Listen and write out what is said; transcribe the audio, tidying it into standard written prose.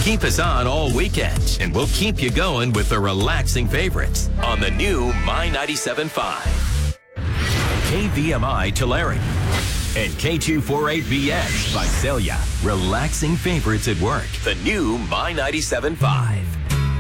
Keep us on all weekend, and we'll keep you going with the relaxing favorites on the new My 97.5. KVMI Tulare and K248BX Visalia. Relaxing favorites at work. The new My 97.5.